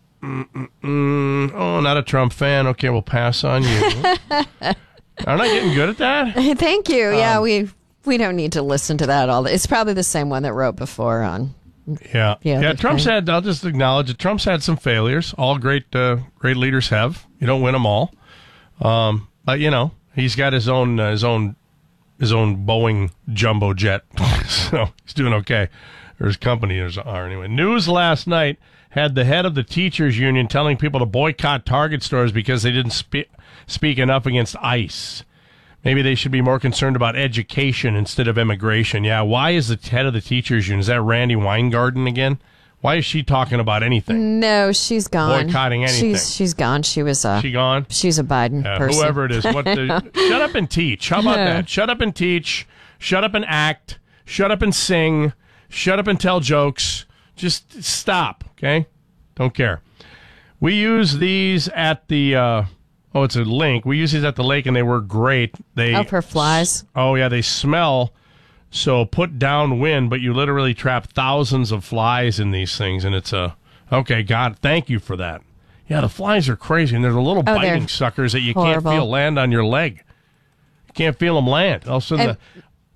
Oh, not a Trump fan. Okay, we'll pass on you. Aren't I getting good at that? Thank you. Yeah, we don't need to listen to that all. It's probably the same one that wrote before on. Yeah. Yeah, Trump's okay. had. I'll just acknowledge that Trump's had some failures. All great leaders have. You don't win them all. But he's got his own Boeing jumbo jet, so he's doing okay. Or his company are anyway. News last night had the head of the teachers union telling people to boycott Target stores because they didn't speak enough against ICE. Maybe they should be more concerned about education instead of immigration. Yeah, why is the head of the teachers union? Is that Randy Weingarten again? Why is she talking about anything? No, she's gone. Boycotting anything. She's gone. She gone? She's a Biden person. Whoever it is. Shut up and teach. How about that? Shut up and teach. Shut up and act. Shut up and sing. Shut up and tell jokes. Just stop, okay? Don't care. We use these at the... it's a link. We use these at the lake, and they work great. For flies? Oh, yeah, they smell. So put downwind, but you literally trap thousands of flies in these things, and it's okay, God, thank you for that. Yeah, the flies are crazy, and they're the little biting suckers that you horrible. can't feel land on your leg. You can't feel them land. All of a sudden,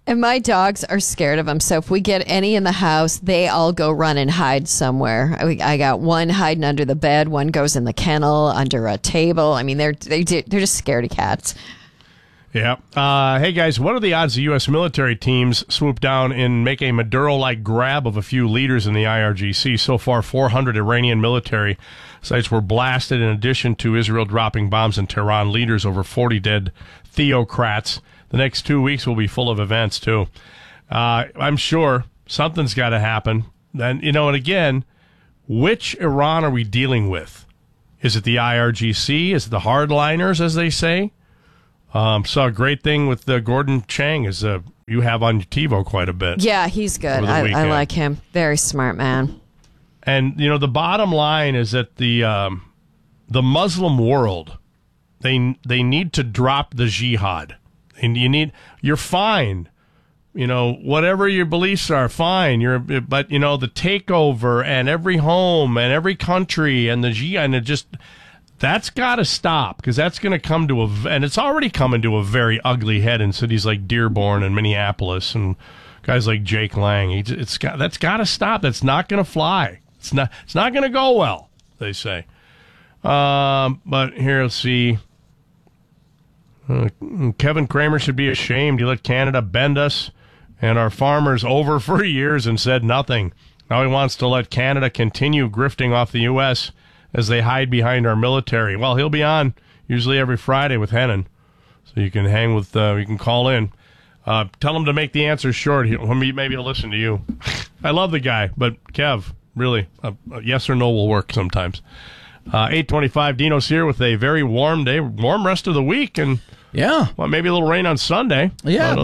And my dogs are scared of them. So if we get any in the house, they all go run and hide somewhere. I got one hiding under the bed. One goes in the kennel, under a table. I mean, they're just scaredy cats. Yeah. Hey, guys, what are the odds the U.S. military teams swoop down and make a Maduro-like grab of a few leaders in the IRGC? So far, 400 Iranian military sites were blasted in addition to Israel dropping bombs in Tehran. Leaders, over 40 dead theocrats. The next 2 weeks will be full of events, too. I'm sure something's got to happen. Then, and again, which Iran are we dealing with? Is it the IRGC? Is it the hardliners, as they say? Saw a great thing with Gordon Chang, is you have on your TiVo quite a bit. Yeah, he's good. I like him. Very smart man. And, the bottom line is that the Muslim world, they need to drop the jihad. And you're fine, whatever your beliefs are, fine. But the takeover and every home and every country and the jihad, and that's got to stop, because that's going to come to and it's already coming to a very ugly head in cities like Dearborn and Minneapolis and guys like Jake Lang. That's got to stop. That's not going to fly. It's not going to go well, they say. But here, let's see. Kevin Kramer should be ashamed. He let Canada bend us and our farmers over for years and said nothing. Now he wants to let Canada continue grifting off the U.S. as they hide behind our military. Well, he'll be on usually every Friday with Hennon, so you can hang with. You can call in. Tell him to make the answers short. Maybe he'll listen to you. I love the guy, but Kev, really, a yes or no will work sometimes. 8:25. Dino's here with a very warm day, warm rest of the week, and maybe a little rain on Sunday. Yeah,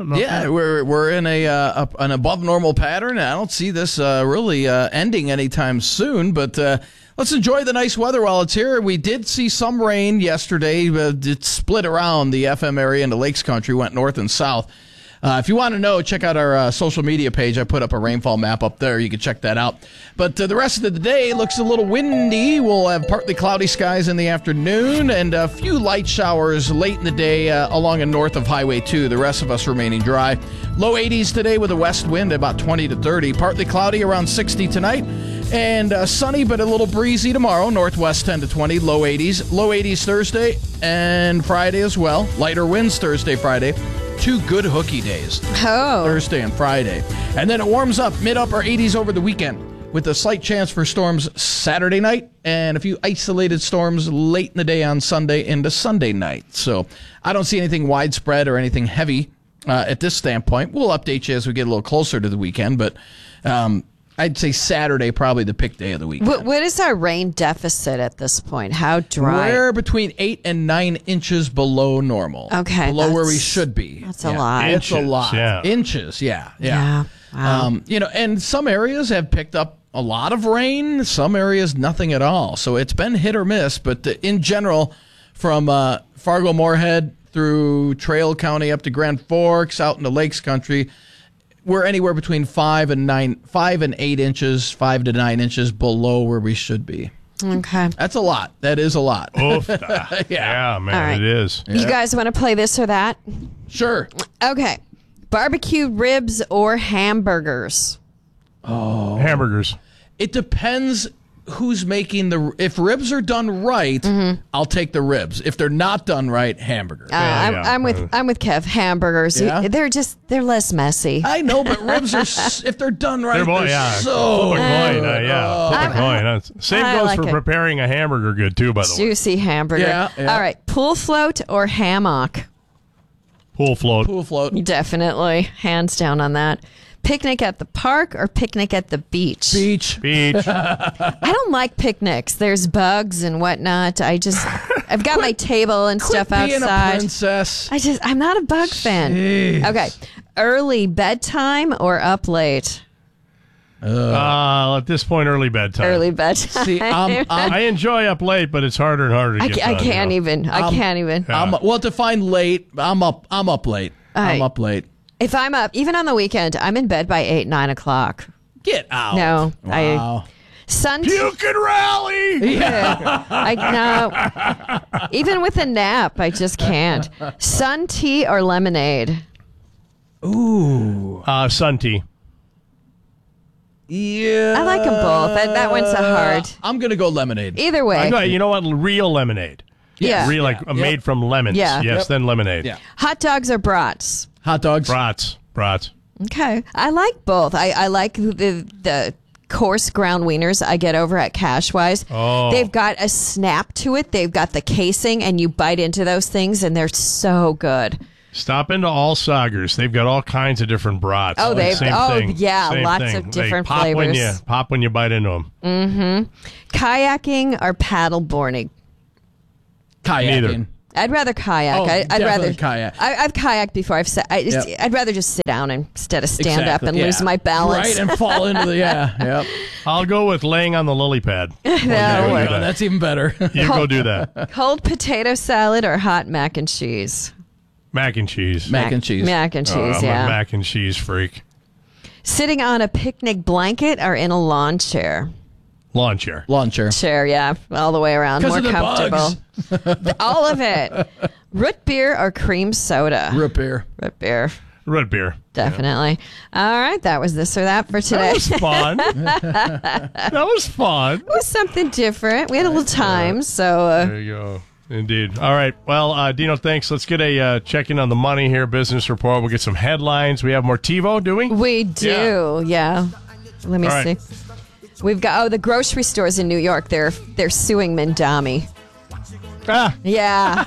we're in an above normal pattern. I don't see this really ending anytime soon, but let's enjoy the nice weather while it's here. We did see some rain yesterday. It split around the FM area into Lakes Country, went north and south. If you want to know, check out our social media page. I put up a rainfall map up there. You can check that out. But the rest of the day looks a little windy. We'll have partly cloudy skies in the afternoon and a few light showers late in the day along and north of Highway 2. The rest of us remaining dry. Low 80s today with a west wind about 20 to 30. Partly cloudy around 60 tonight. And sunny but a little breezy tomorrow. Northwest 10 to 20. Low 80s. Low 80s Thursday and Friday as well. Lighter winds Thursday, Friday. 2 good hooky days. Thursday and Friday. And then it warms up mid-upper 80s over the weekend with a slight chance for storms Saturday night and a few isolated storms late in the day on Sunday into Sunday night. So I don't see anything widespread or anything heavy at this standpoint. We'll update you as we get a little closer to the weekend, but I'd say Saturday probably the pick day of the weekend. What is our rain deficit at this point? How dry? We're between 8 and 9 inches below normal. Okay. Below where we should be. That's a lot. It's a lot. Yeah. Inches, yeah. Wow. And some areas have picked up a lot of rain. Some areas, nothing at all. So it's been hit or miss. But in general, from Fargo-Moorhead through Trail County up to Grand Forks, out into Lakes Country, we're anywhere between 5 and 8 inches, 5 to 9 inches below where we should be. Okay. That's a lot. That is a lot. Oof. Yeah, man, All right. it is. You guys want to play this or that? Sure. Okay. Barbecue ribs or hamburgers? Oh. Hamburgers. It depends who's making if ribs are done right, I'll take the ribs. If they're not done right, hamburger. I'm with Kev. Hamburgers. Yeah? They're less messy. I know, but ribs are if they're done right, they're so Same goes for preparing a hamburger good too, by the way. Juicy hamburger. Yeah. All right, pool float or hammock? Pool float. Pool float. Definitely, hands down on that. Picnic at the park or picnic at the beach? Beach. I don't like picnics. There's bugs and whatnot. I've got my table and stuff outside. Being a princess. I'm not a bug fan. Okay. Early bedtime or up late? At this point, early bedtime. Early bedtime. See, I enjoy up late, but it's harder and harder to get done. I can't even. Yeah. Well, define late. I'm up late. I'm up late. If I'm up, even on the weekend, I'm in bed by 8, 9 o'clock. Get out. No. Wow. You can rally. Yeah. No. Even with a nap, I just can't. Sun tea or lemonade? Ooh. Sun tea. Yeah. I like them both. That one's a hard. I'm going to go lemonade. Either way. You know what? Real lemonade. Yeah. Real, made from lemons. Yeah. Yes, then lemonade. Yeah. Hot dogs or brats? Hot dogs. Brats. Okay. I like both. I like the coarse ground wieners I get over at Cashwise. Oh. They've got a snap to it. They've got the casing, and you bite into those things, and they're so good. Stop into All Saggers. They've got all kinds of different brats. Oh, Same thing. Yeah, Same lots thing. of different They pop flavors. Pop when you bite into them. Mm-hmm. Kayaking or paddleboarding? Kayaking. Neither. I'd rather kayak. Oh, I'd definitely rather kayak. I've kayaked before. I'd rather just sit down instead of stand up and lose my balance. Right, and fall into the, yep. I'll go with laying on the lily pad. That'll work. That's even better. You go do that. Cold potato salad or hot mac and cheese? Mac and cheese. Mac and cheese. Mac and cheese, I'm yeah. a mac and cheese freak. Sitting on a picnic blanket or in a lawn chair? Lawn chair. Chair, yeah. All the way around. More of the comfortable. All of it. Root beer or cream soda? Root beer. Root beer. Definitely. All right. That was this or that for today. That was fun. That was fun. It was something different. We had a little time, so. There you go. Indeed. All right. Well, Dino, thanks. Let's get a check-in on the money here, business report. We'll get some headlines. We have more TiVo, do we? We do, yeah. Let me see. We've got, the grocery stores in New York, they're suing Mindami. Yeah.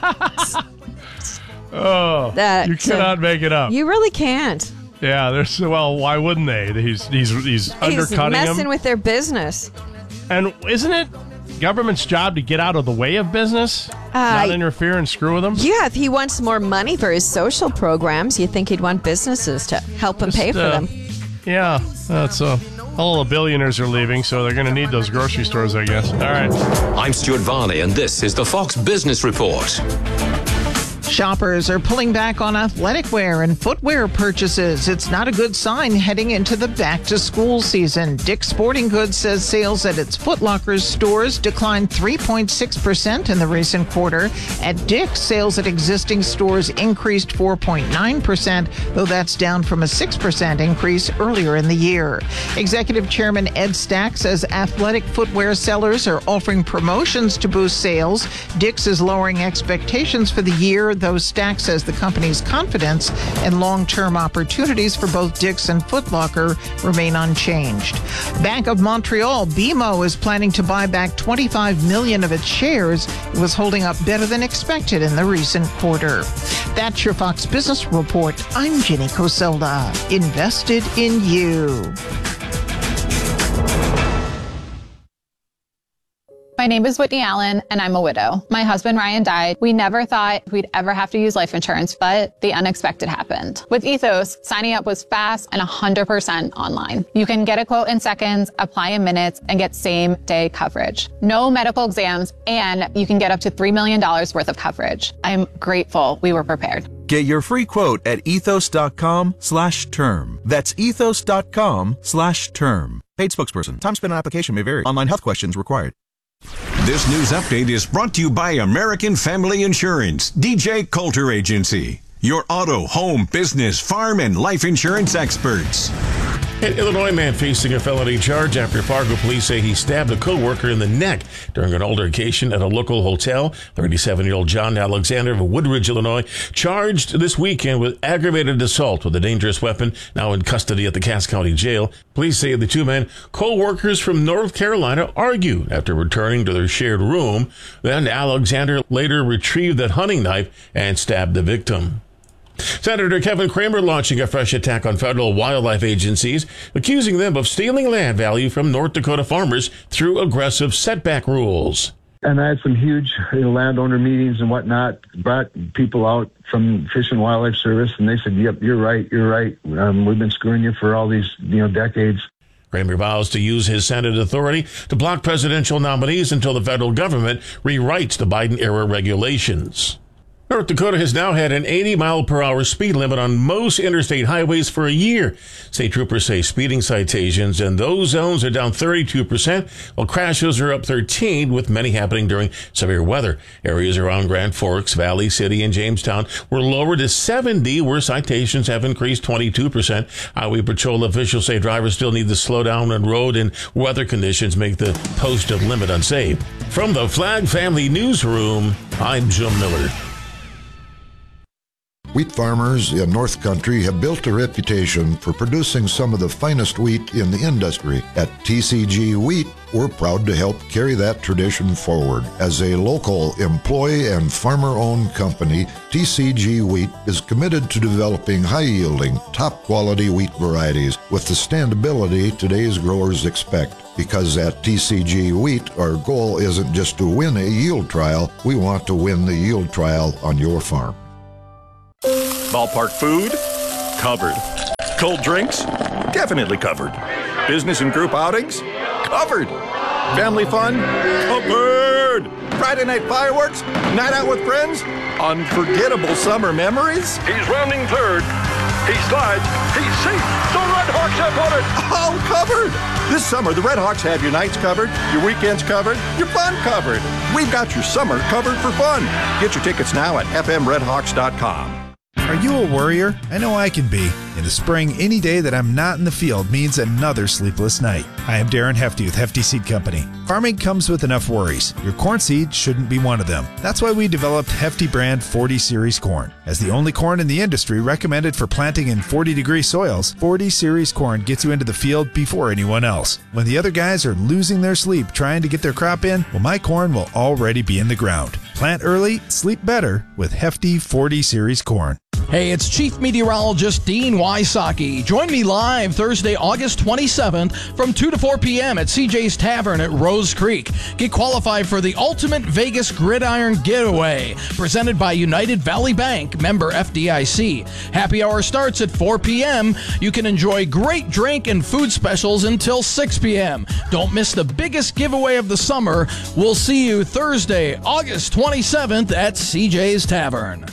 You cannot make it up. You really can't. Yeah, why wouldn't they? He's undercutting them. Messing with their business. And isn't it government's job to get out of the way of business? Not interfere and screw with them? Yeah, if he wants more money for his social programs, you think he'd want businesses to help him pay for them. Yeah, that's all the billionaires are leaving, so they're going to need those grocery stores, I guess. All right. I'm Stuart Varney, and this is the Fox Business Report. Shoppers are pulling back on athletic wear and footwear purchases. It's not a good sign heading into the back-to-school season. Dick's Sporting Goods says sales at its Foot Locker stores declined 3.6% in the recent quarter. At Dick's, sales at existing stores increased 4.9%, though that's down from a 6% increase earlier in the year. Executive Chairman Ed Stack says athletic footwear sellers are offering promotions to boost sales. Dick's is lowering expectations for the year, though Stack says the company's confidence in long-term opportunities for both Dick's and Foot Locker remain unchanged. Bank of Montreal, BMO, is planning to buy back 25 million of its shares. It was holding up better than expected in the recent quarter. That's your Fox Business Report. I'm Jenny Coselda. Invested in you. My name is Whitney Allen, and I'm a widow. My husband, Ryan, died. We never thought we'd ever have to use life insurance, but the unexpected happened. With Ethos, signing up was fast and 100% online. You can get a quote in seconds, apply in minutes, and get same-day coverage. No medical exams, and you can get up to $3 million worth of coverage. I'm grateful we were prepared. Get your free quote at ethos.com/term. That's ethos.com/term. Paid spokesperson. Time spent on application may vary. Online health questions required. This news update is brought to you by American Family Insurance, DJ Coulter Agency, your auto, home, business, farm, and life insurance experts. An Illinois man facing a felony charge after Fargo police say he stabbed a co-worker in the neck during an altercation at a local hotel. 37-year-old John Alexander of Woodridge, Illinois, charged this weekend with aggravated assault with a dangerous weapon, now in custody at the Cass County Jail. Police say the two men, co-workers from North Carolina, argued after returning to their shared room. Then Alexander later retrieved that hunting knife and stabbed the victim. Senator Kevin Cramer launching a fresh attack on federal wildlife agencies, accusing them of stealing land value from North Dakota farmers through aggressive setback rules. And I had some huge landowner meetings and whatnot, brought people out from Fish and Wildlife Service, and they said, yep, you're right. We've been screwing you for all these decades. Cramer vows to use his Senate authority to block presidential nominees until the federal government rewrites the Biden-era regulations. North Dakota has now had an 80-mile-per-hour speed limit on most interstate highways for a year. State troopers say speeding citations in those zones are down 32%, while crashes are up 13%, with many happening during severe weather. Areas around Grand Forks, Valley City, and Jamestown were lowered to 70, where citations have increased 22%. Highway Patrol officials say drivers still need to slow down on road and weather conditions make the posted limit unsafe. From the Flag Family Newsroom, I'm Jim Miller. Wheat farmers in North Country have built a reputation for producing some of the finest wheat in the industry. At TCG Wheat, we're proud to help carry that tradition forward. As a local employee and farmer-owned company, TCG Wheat is committed to developing high-yielding, top-quality wheat varieties with the standability today's growers expect. Because at TCG Wheat, our goal isn't just to win a yield trial, we want to win the yield trial on your farm. Ballpark food? Covered. Cold drinks? Definitely covered. Business and group outings? Covered. Family fun? Covered. Friday night fireworks? Night out with friends? Unforgettable summer memories? He's rounding third. He slides. He's safe. The Red Hawks have won it. All covered. This summer, the Red Hawks have your nights covered, your weekends covered, your fun covered. We've got your summer covered for fun. Get your tickets now at fmredhawks.com. Are you a worrier? I know I can be. In the spring, any day that I'm not in the field means another sleepless night. I am Darren Hefty with Hefty Seed Company. Farming comes with enough worries. Your corn seed shouldn't be one of them. That's why we developed Hefty brand 40 Series corn. As the only corn in the industry recommended for planting in 40-degree soils, 40 Series corn gets you into the field before anyone else. When the other guys are losing their sleep trying to get their crop in, well, my corn will already be in the ground. Plant early, sleep better with Hefty 40 Series corn. Hey, it's Chief Meteorologist Dean Wysocki. Join me live Thursday, August 27th from 2 to 4 p.m. at CJ's Tavern at Rose Creek. Get qualified for the Ultimate Vegas Gridiron Getaway, presented by United Valley Bank, member FDIC. Happy hour starts at 4 p.m. You can enjoy great drink and food specials until 6 p.m. Don't miss the biggest giveaway of the summer. We'll see you Thursday, August 27th at CJ's Tavern.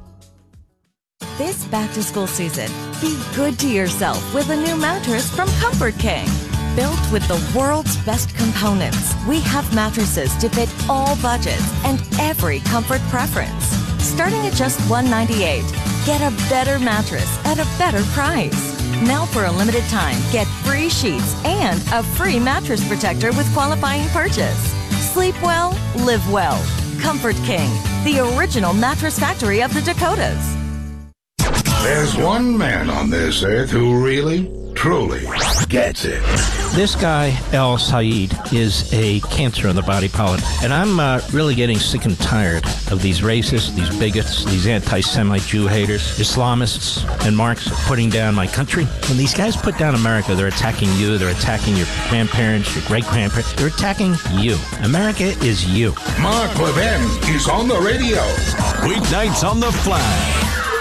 This back-to-school season, be good to yourself with a new mattress from Comfort King. Built with the world's best components, we have mattresses to fit all budgets and every comfort preference. Starting at just $198, get a better mattress at a better price. Now for a limited time, get free sheets and a free mattress protector with qualifying purchase. Sleep well, live well. Comfort King, the original mattress factory of the Dakotas. There's one man on this earth who really, truly gets it. This guy, El Sayed, is a cancer on the body politic. And I'm really getting sick and tired of these racists, these bigots, these anti-Semite Jew haters, Islamists, and Marxists putting down my country. When these guys put down America, they're attacking you, they're attacking your grandparents, your great-grandparents. They're attacking you. America is you. Mark Levin is on the radio. Weeknights on the Flag.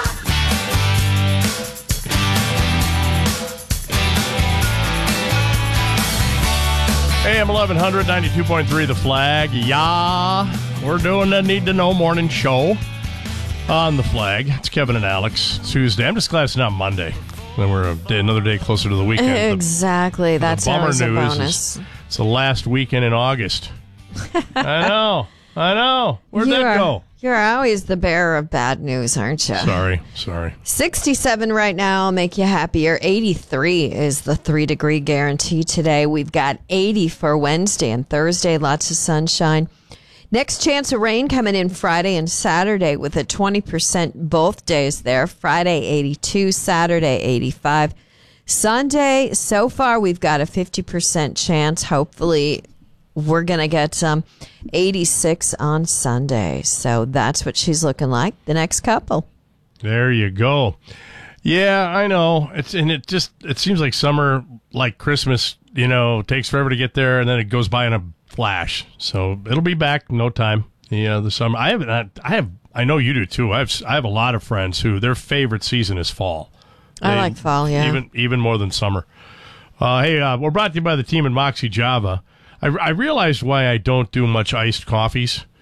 AM 1100, 92.3 The Flag. Yeah, we're doing the Need to Know morning show on The Flag. It's Kevin and Alex. Tuesday. I'm just glad it's not Monday. Then we're another day closer to the weekend. Exactly. That's always a bonus. It's the last weekend in August. I know. Where'd that go? You're always the bearer of bad news, aren't you? Sorry. 67 right now, make you happier. 83 is the 3-degree guarantee today. We've got 80 for Wednesday and Thursday, lots of sunshine. Next chance of rain coming in Friday and Saturday with a 20% both days there. Friday, 82, Saturday, 85. Sunday, so far, we've got a 50% chance. Hopefully, we're going to get some 86 on Sunday. So that's what she's looking like the next couple. There you go. Yeah, I know. It seems like summer, like Christmas, takes forever to get there, and then it goes by in a flash. So it'll be back in no time. The summer. I know you do too. I have a lot of friends who their favorite season is fall. I like fall, yeah. Even more than summer. Hey, we're brought to you by the team at Moxie Java. I realized why I don't do much iced coffees,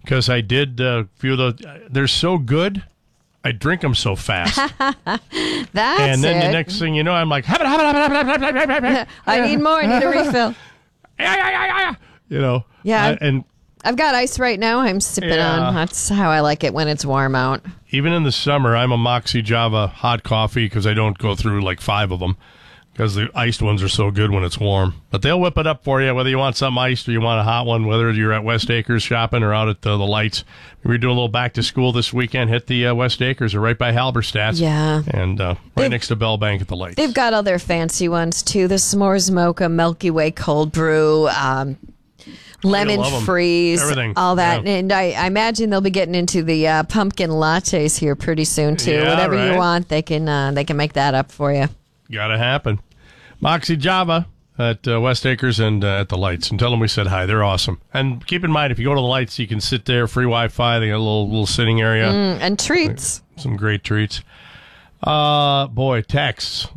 because I did a few of those. They're so good. I drink them so fast. That's and then it. the next thing you know, I'm like, I need more. I need a refill. You know. Yeah. And I've got ice right now. I'm sipping on. That's how I like it when it's warm out. even in the summer, I'm a Moxie Java hot coffee because I don't go through like 5 of them because the iced ones are so good when it's warm. But they'll whip it up for you, whether you want something iced or you want a hot one, whether you're at West Acres shopping or out at the Lights. We're doing a little back to school this weekend. Hit the West Acres or right by Halberstadt's. Yeah. And right next to Bell Bank at the Lights. They've got all their fancy ones, too. The S'mores Mocha, Milky Way Cold Brew, lemon freeze, everything, all that. Yeah. And I imagine they'll be getting into the pumpkin lattes here pretty soon, too. Yeah, Whatever right. you want, they can make that up for you. Gotta happen. Moxie Java at West Acres and at the Lights. And tell them we said hi. They're awesome. And keep in mind, if you go to the Lights, you can sit there, free Wi-Fi. They got a little sitting area. And treats. Some great treats. Boy, texts.